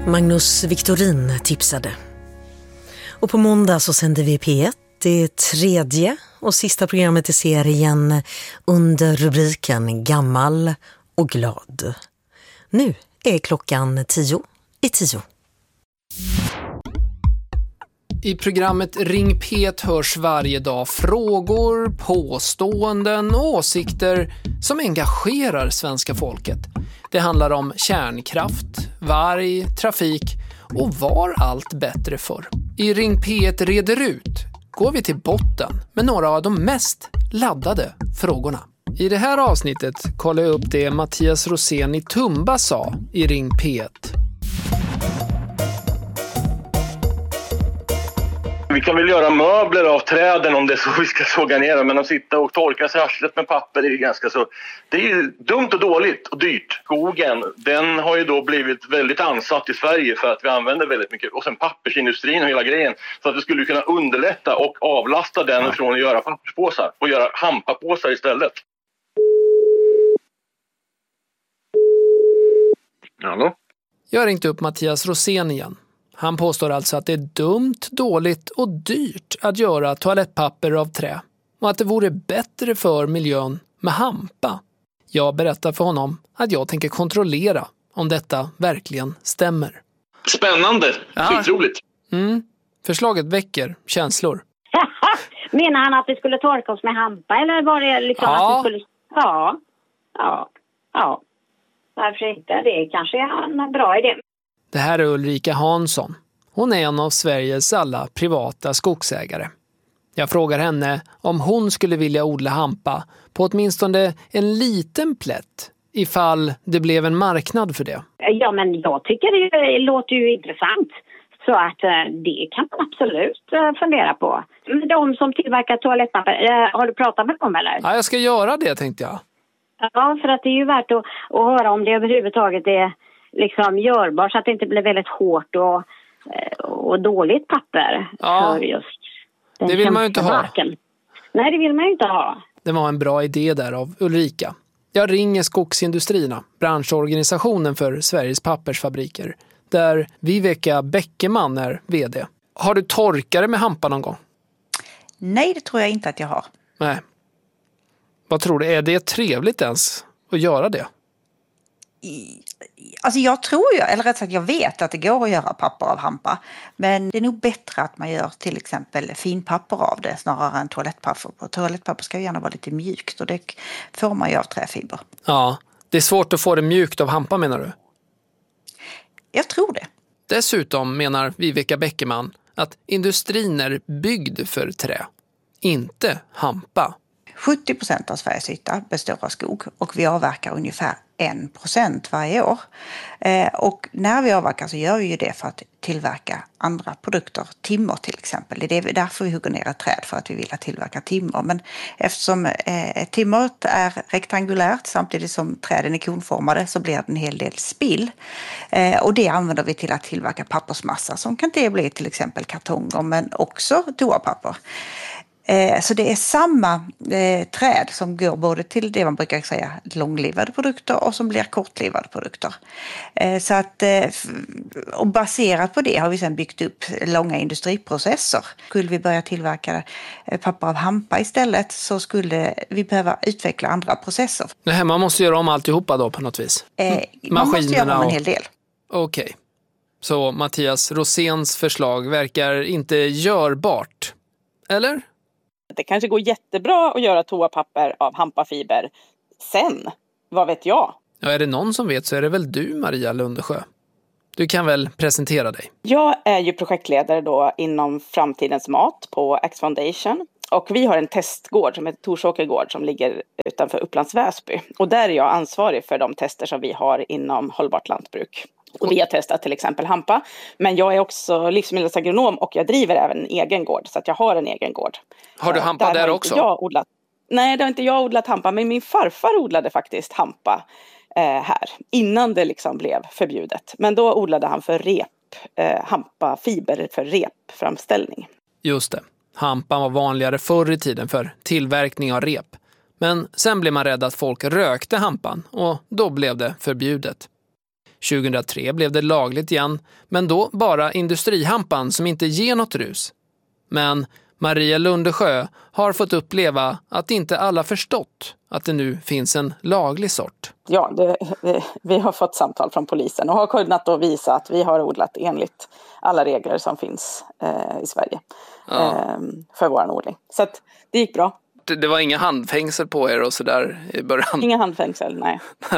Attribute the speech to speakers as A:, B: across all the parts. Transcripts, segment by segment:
A: Magnus Victorin tipsade. Och på måndag så sänder vi P1 det tredje och sista programmet i serien under rubriken Gammal och glad. Nu är klockan 10:10.
B: I programmet Ring P1 hörs varje dag frågor, påståenden och åsikter som engagerar svenska folket. Det handlar om kärnkraft, varg, trafik och var allt bättre förr. I Ring P1 reder ut går vi till botten med några av de mest laddade frågorna. I det här avsnittet kollar jag upp det Mattias Rosén i Tumba sa i Ring P1.
C: Vi kan väl göra möbler av träden om det är så vi ska såga ner dem, men att sitta och torka sig arslet med papper är ju ganska så... Det är ju dumt och dåligt och dyrt. Skogen, den har ju då blivit väldigt ansatt i Sverige för att vi använder väldigt mycket. Och sen pappersindustrin och hela grejen. Så att vi skulle kunna underlätta och avlasta den från att göra papperspåsar och göra hampapåsar istället. Hallå?
B: Jag har ringt upp Mattias Rosén igen. Han påstår alltså att det är dumt, dåligt och dyrt att göra toalettpapper av trä och att det vore bättre för miljön med hampa. Jag berättar för honom att jag tänker kontrollera om detta verkligen stämmer.
C: Spännande, otroligt.
B: Förslaget väcker känslor.
D: Menar han att vi skulle torka oss med hampa eller var det liksom att vi skulle... Ja. Varför inte? Det kanske är en bra idé.
B: Det här är Ulrika Hansson. Hon är en av Sveriges alla privata skogsägare. Jag frågar henne om hon skulle vilja odla hampa på åtminstone en liten plätt ifall det blev en marknad för det.
D: Ja, men jag tycker det låter ju intressant. Så att det kan man absolut fundera på. De som tillverkar toalettpapper, har du pratat med dem eller?
B: Ja, jag ska göra det tänkte jag.
D: Ja, för att det är ju värt att höra om det överhuvudtaget är liksom görbart så att det inte blir väldigt hårt och dåligt papper.
B: Ja,
D: för just
B: det vill man ju inte ha.
D: Marken. Nej, det vill man ju inte ha.
B: Det var en bra idé där av Ulrika. Jag ringer Skogsindustrierna, branschorganisationen för Sveriges pappersfabriker, där Viveka Bäckeman är vd. Har du torkare med hampa någon gång?
E: Nej, det tror jag inte att jag har.
B: Nej. Vad tror du? Är det trevligt ens att göra det?
E: Alltså jag tror ju, eller rätt sagt jag vet att det går att göra papper av hampa. Men det är nog bättre att man gör till exempel finpapper av det snarare än toalettpapper. Toalettpapper ska gärna vara lite mjukt och det får man ju av träfiber.
B: Ja, det är svårt att få det mjukt av hampa menar du? Jag
E: tror det.
B: Dessutom menar Viveka Bäckeman att industrin är byggd för trä, inte hampa.
E: 70% av Sveriges yta består av skog och vi avverkar ungefär 1% varje år. Och när vi avverkar så gör vi ju det för att tillverka andra produkter, timmer till exempel. Det är därför vi hugger ner ett träd, för att vi vill tillverka timmer. Men eftersom timmeret är rektangulärt samtidigt som träden är konformade så blir det en hel del spill. Och det använder vi till att tillverka pappersmassa som kan bli till exempel kartonger men också toapapper. Så det är samma träd som går både till det man brukar säga långlivade produkter och som blir kortlivade produkter. Så att, och baserat på det har vi sedan byggt upp långa industriprocesser. Skulle vi börja tillverka papper av hampa istället så skulle vi behöva utveckla andra processer.
B: Nej, man måste göra om alltihopa då på något vis?
E: Man måste göra om en hel del.
B: Okej. Så Mattias Roséns förslag verkar inte görbart, eller?
F: Det kanske går jättebra att göra toapapper av hampafiber. Sen, vad vet jag?
B: Ja, är det någon som vet så är det väl du, Maria Lundesjö. Du kan väl presentera dig?
F: Jag är ju projektledare då inom Framtidens mat på X Foundation. Och vi har en testgård som heter Torsåkergård som ligger utanför Upplands Väsby. Och där är jag ansvarig för de tester som vi har inom hållbart lantbruk. Och vi har testat till exempel hampa. Men jag är också livsmedelsagronom och jag driver även en egen gård. Så att jag har en egen gård.
B: Har du hampa där också?
F: Nej, det har inte jag odlat hampa. Men min farfar odlade faktiskt hampa här. Innan det liksom blev förbjudet. Men då odlade han för hampafiber för repframställning.
B: Just det. Hampan var vanligare förr i tiden för tillverkning av rep. Men sen blev man rädd att folk rökte hampan och då blev det förbjudet. 2003 blev det lagligt igen, men då bara industrihampan som inte ger något rus. Men Maria Lundesjö har fått uppleva att inte alla förstått att det nu finns en laglig sort.
F: Ja, vi har fått samtal från polisen och har kunnat då visa att vi har odlat enligt alla regler som finns i Sverige för vår odling. Så att det gick bra.
B: Det var inga handfängsel på er och sådär i början?
F: Inga handfängsel, nej.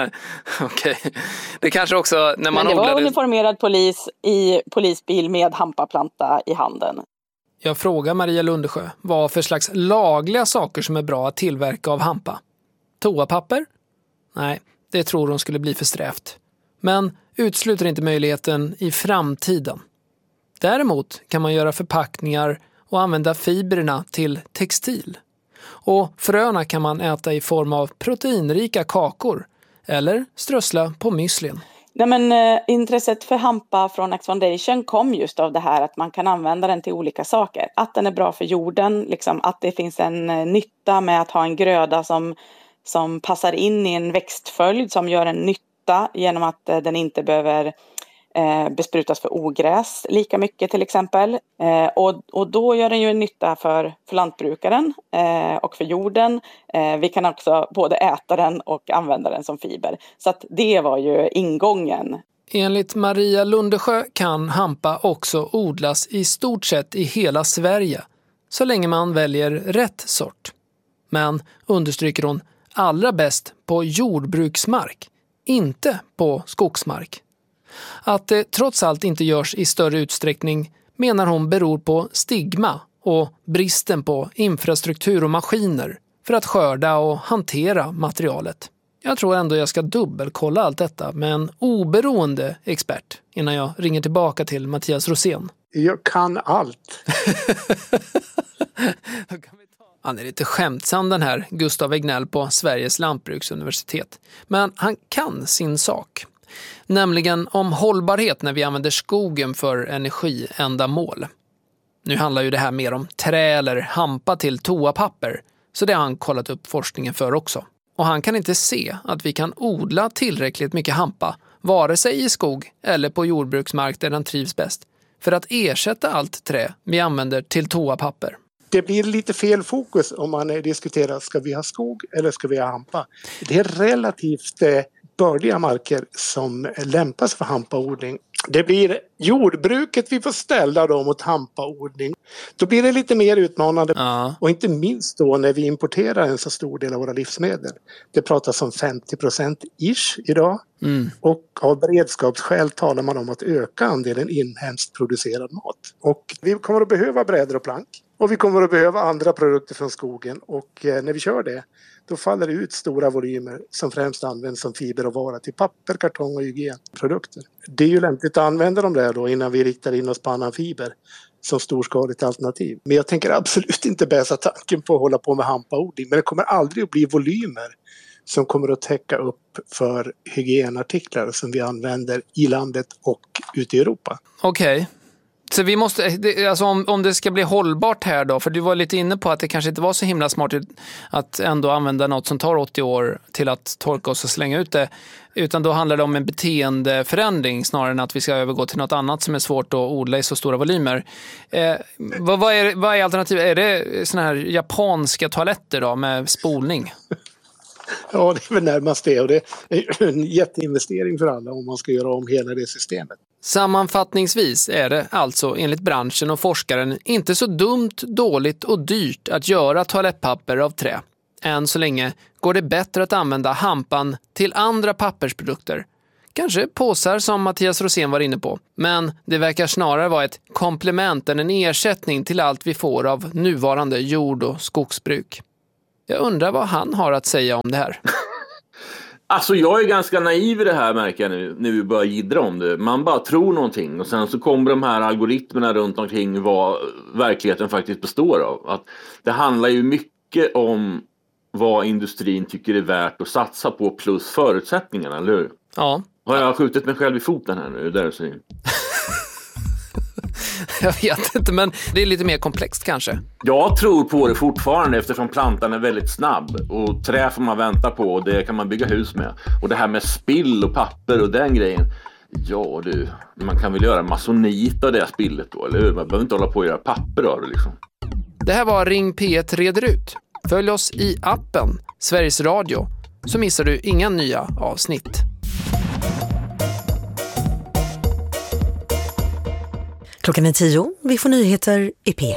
B: Okej. Det kanske också när man
F: men det
B: odlade...
F: var uniformerad polis i polisbil med hampaplanta i handen.
B: Jag frågar Maria Lundesjö vad för slags lagliga saker som är bra att tillverka av hampa. Toapapper? Nej, det tror hon skulle bli för strävt. Men utesluter inte möjligheten i framtiden. Däremot kan man göra förpackningar och använda fibrerna till textil. Och fröna kan man äta i form av proteinrika kakor eller strössla på müslin.
F: Nej, men intresset för hampa från X Foundation kom just av det här att man kan använda den till olika saker. Att den är bra för jorden, liksom, att det finns en nytta med att ha en gröda som passar in i en växtföljd som gör en nytta genom att den inte behöver besprutas för ogräs lika mycket till exempel. Och då gör den ju en nytta för lantbrukaren och för jorden. Vi kan också både äta den och använda den som fiber. Så att det var ju ingången.
B: Enligt Maria Lundesjö kan hampa också odlas i stort sett i hela Sverige så länge man väljer rätt sort. Men, understryker hon, allra bäst på jordbruksmark, inte på skogsmark. Att det trots allt inte görs i större utsträckning menar hon beror på stigma och bristen på infrastruktur och maskiner för att skörda och hantera materialet. Jag tror ändå jag ska dubbelkolla allt detta med en oberoende expert innan jag ringer tillbaka till Mattias Rosén.
G: Jag kan allt.
B: Han är lite skämtsam den här Gustav Egnell på Sveriges lantbruksuniversitet. Men han kan sin sak. Nämligen om hållbarhet när vi använder skogen för energiändamål. Nu handlar ju det här mer om trä eller hampa till toapapper, så det har han kollat upp forskningen för också. Och han kan inte se att vi kan odla tillräckligt mycket hampa, vare sig i skog eller på jordbruksmark där den trivs bäst, för att ersätta allt trä vi använder till toapapper.
G: Det blir lite fel fokus om man diskuterar, ska vi ha skog eller ska vi ha hampa? Det är relativt bördiga marker som lämpas för hampaodling. Det blir jordbruket vi får ställa då mot hampaodling. Då blir det lite mer utmanande. Ja. Och inte minst då när vi importerar en så stor del av våra livsmedel. Det pratas om 50% idag. Mm. Och av beredskapsskäl talar man om att öka andelen inhemskt producerad mat. Och vi kommer att behöva brädor och plank. Och vi kommer att behöva andra produkter från skogen. Och när vi kör det, då faller det ut stora volymer som främst används som fiberråvara till papper, kartong och hygienprodukter. Det är ju lämpligt att använda dem där då innan vi riktar in oss på annan fiber som storskaligt alternativ. Men jag tänker absolut inte bäsa tanken på att hålla på med hampaodling. Men det kommer aldrig att bli volymer som kommer att täcka upp för hygienartiklar som vi använder i landet och ute i Europa.
B: Okej. Så vi måste, alltså om det ska bli hållbart här då, för du var lite inne på att det kanske inte var så himla smart att ändå använda något som tar 80 år till att torka oss och slänga ut det, utan då handlar det om en beteendeförändring snarare än att vi ska övergå till något annat som är svårt att odla i så stora volymer. Vad är alternativet? Är det såna här japanska toaletter då med spolning?
G: Ja, det är väl närmast det, och det är en jätteinvestering för alla om man ska göra om hela det systemet.
B: Sammanfattningsvis är det alltså enligt branschen och forskaren inte så dumt, dåligt och dyrt att göra toalettpapper av trä. Än så länge går det bättre att använda hampan till andra pappersprodukter. Kanske påsar som Mattias Rosén var inne på. Men det verkar snarare vara ett komplement än en ersättning till allt vi får av nuvarande jord- och skogsbruk. Jag undrar vad han har att säga om det här.
H: Alltså jag är ganska naiv i det här, märker jag nu när vi börjar jiddra om det. Man bara tror någonting och sen så kommer de här algoritmerna runt omkring vad verkligheten faktiskt består av. Att det handlar ju mycket om vad industrin tycker är värt att satsa på plus förutsättningarna, eller hur?
B: Ja.
H: Har jag skjutit mig själv i foten här nu? Där så.
B: Jag vet inte, men det är lite mer komplext kanske.
H: Jag tror på det fortfarande eftersom plantan är väldigt snabb. Och trä får man vänta på och det kan man bygga hus med. Och det här med spill och papper och den grejen. Ja du, man kan väl göra masonit av det spillet då, eller hur? Man behöver inte hålla på och göra papper av det liksom.
B: Det här var Ring P1 reder ut. Följ oss i appen Sveriges Radio så missar du inga nya avsnitt.
A: Klockan är 10, vi får nyheter i P1.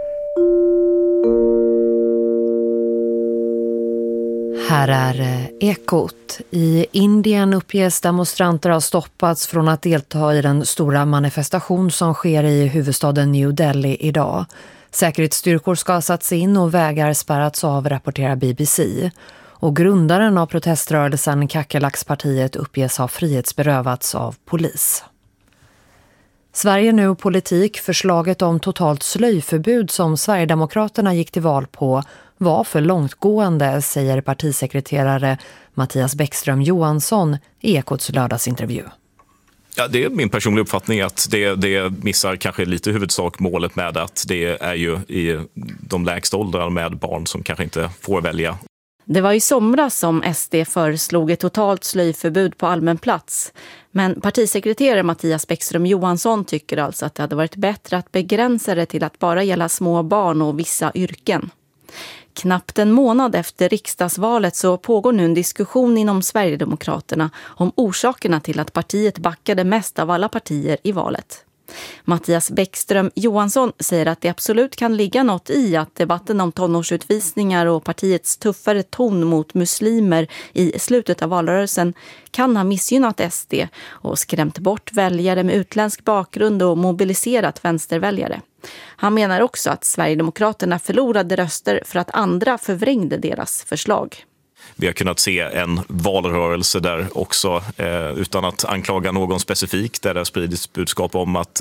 A: Här är Ekot. I Indien uppges demonstranter ha stoppats från att delta i den stora manifestation som sker i huvudstaden New Delhi idag. Säkerhetsstyrkor ska ha satts in och vägar spärrats av, rapporterar BBC. Och grundaren av proteströrelsen Kakerlackspartiet uppges ha frihetsberövats av polis. Sverige nu och politik. Förslaget om totalt slöjförbud som Sverigedemokraterna gick till val på var för långtgående, säger partisekreterare Mattias Bäckström Johansson i Ekots lördagsintervju.
I: Ja, det är min personliga uppfattning att det missar kanske lite huvudsak målet med att det är ju i de lägsta åldrarna med barn som kanske inte får välja.
J: Det var i somras som SD föreslog ett totalt slöjförbud på allmän plats. Men partisekreterare Mattias Bäckström Johansson tycker alltså att det hade varit bättre att begränsa det till att bara gälla små barn och vissa yrken. Knappt en månad efter riksdagsvalet så pågår nu en diskussion inom Sverigedemokraterna om orsakerna till att partiet backade mest av alla partier i valet. Mattias Bäckström Johansson säger att det absolut kan ligga något i att debatten om tonårsutvisningar och partiets tuffare ton mot muslimer i slutet av valrörelsen kan ha missgynnat SD och skrämt bort väljare med utländsk bakgrund och mobiliserat vänsterväljare. Han menar också att Sverigedemokraterna förlorade röster för att andra förvrängde deras förslag.
I: Vi har kunnat se en valrörelse där också, utan att anklaga någon specifik, där det spridits budskap om att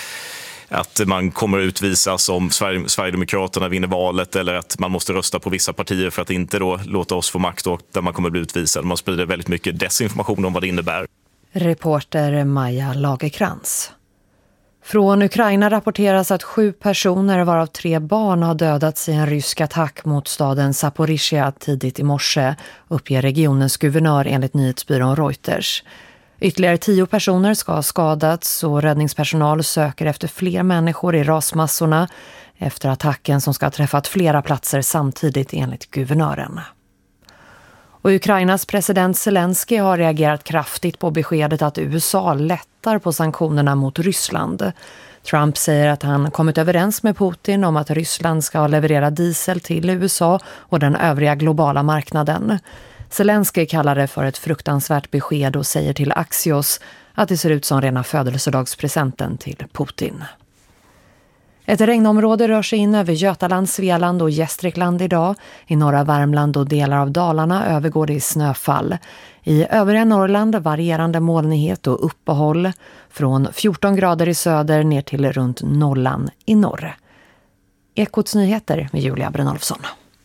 I: man kommer utvisas om Sverigedemokraterna vinner valet, eller att man måste rösta på vissa partier för att inte då låta oss få makt, och där man kommer bli utvisad. Man sprider väldigt mycket desinformation om vad det innebär. Reporter Maja Lagerkrans. Från Ukraina rapporteras att 7 personer, varav 3 barn, har dödats i en rysk attack mot staden Zaporizjzja tidigt i morse, uppger regionens guvernör enligt nyhetsbyrån Reuters. Ytterligare 10 personer ska ha skadats och räddningspersonal söker efter fler människor i rasmassorna efter attacken som ska ha träffat flera platser samtidigt enligt guvernören. Och Ukrainas president Zelensky har reagerat kraftigt på beskedet att USA lättar på sanktionerna mot Ryssland. Trump säger att han kommit överens med Putin om att Ryssland ska leverera diesel till USA och den övriga globala marknaden. Zelensky kallar det för ett fruktansvärt besked och säger till Axios att det ser ut som rena födelsedagspresenten till Putin. Ett regnområde rör sig in över Götaland, Svealand och Gästrikland idag. I norra Värmland och delar av Dalarna övergår det i snöfall. I övriga Norrland varierande molnighet och uppehåll. Från 14 grader i söder ner till runt nollan i norr. Ekots nyheter med Julia Brynolfsson.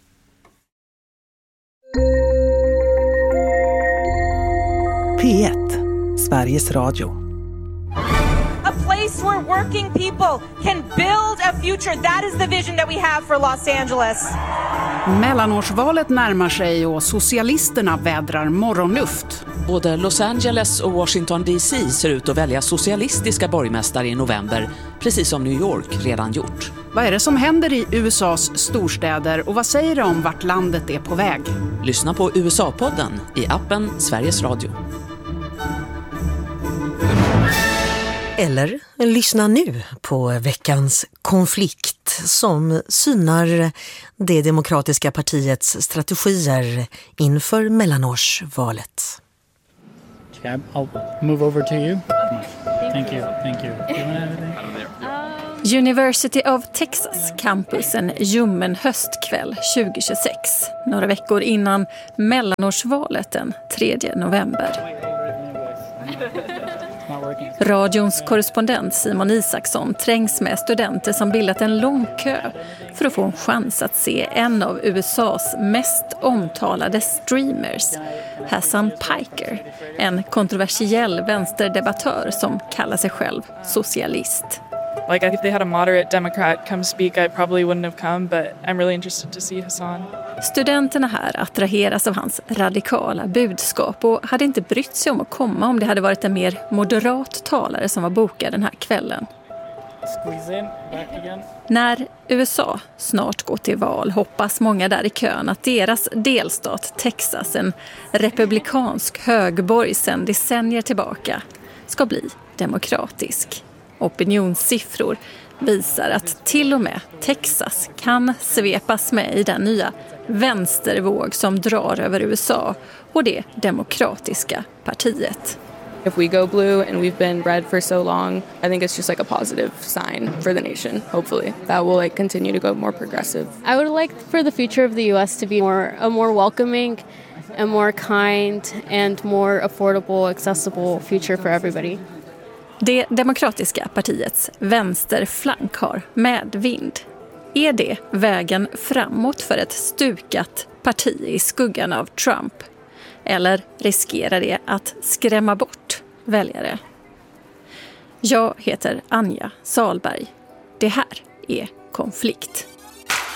K: P1, Sveriges Radio.
L: A place where working people can build a future. That is the vision that we have for Los Angeles.
M: Mellanårsvalet närmar sig och socialisterna vädrar morgonluft.
N: Både Los Angeles och Washington DC ser ut att välja socialistiska borgmästare i november, precis som New York redan gjort.
M: Vad är det som händer i USAs storstäder och vad säger det om vart landet är på väg?
N: Lyssna på USA-podden i appen Sveriges Radio.
A: Eller lyssna nu på veckans konflikt som synar det demokratiska partiets strategier inför mellanårsvalet.
O: I'll move over to you. Thank you. Thank you.
P: University of Texas campus en ljummen höstkväll 2026. Några veckor innan mellanårsvalet den 3 november. Radions korrespondent Simon Isaksson trängs med studenter som bildat en lång kö för att få en chans att se en av USAs mest omtalade streamers, Hassan Piker, en kontroversiell vänsterdebattör som kallar sig själv socialist.
Q: Like, if they had a moderate Democrat come speak, I probably wouldn't have come, but I'm really interested to see Hassan.
P: Studenterna här attraheras av hans radikala budskap och hade inte brytt sig om att komma om det hade varit en mer moderat talare som var bokad den här kvällen.
Q: Squeeze in, back again.
P: När USA snart går till val hoppas många där i kön att deras delstat Texas, en republikansk högborg sedan decennier tillbaka, ska bli demokratisk. Opinionssiffror visar att till och med Texas kan svepas med i den nya vänstervåg som drar över USA och det demokratiska partiet.
R: If we go blue and we've been red for so long, I think it's just like a positive sign for the nation, hopefully. That will like continue to go more progressive.
S: I would like for the future of the US to be a more welcoming, a more kind and more affordable, accessible future for everybody.
P: Det demokratiska partiets vänsterflank har medvind. Är det vägen framåt för ett stukat parti i skuggan av Trump? Eller riskerar det att skrämma bort väljare? Jag heter Anja Salberg. Det här är Konflikt.